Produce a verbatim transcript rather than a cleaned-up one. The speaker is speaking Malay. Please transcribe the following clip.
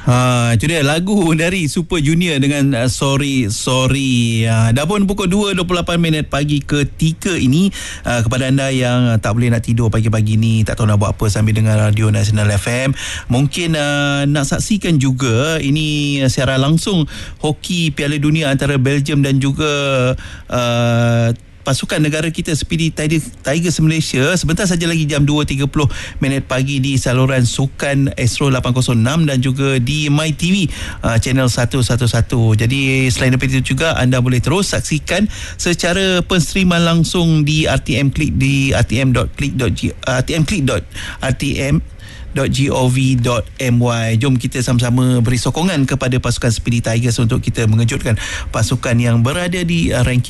Ha, itu dia lagu dari Super Junior dengan uh, Sorry Sorry. Uh, dah pun pukul dua dua puluh lapan minit pagi ketika ini, uh, kepada anda yang uh, tak boleh nak tidur pagi-pagi ni, tak tahu nak buat apa sambil dengar Radio Nasional F M, mungkin uh, nak saksikan juga ini uh, siaran langsung hoki Piala Dunia antara Belgium dan juga uh, pasukan negara kita Speedy Tigers Malaysia sebentar saja lagi jam dua tiga puluh minit pagi di saluran Sukan Astro lapan kosong enam dan juga di MyTV uh, channel seratus sebelas. Jadi selain daripada itu juga anda boleh terus saksikan secara penstreaman langsung di R T M Click di r t m dot click dot g r t m click dot r t m .gov dot my. Jom kita sama-sama beri sokongan kepada pasukan Speedy Tigers untuk kita mengejutkan pasukan yang berada di uh, ranking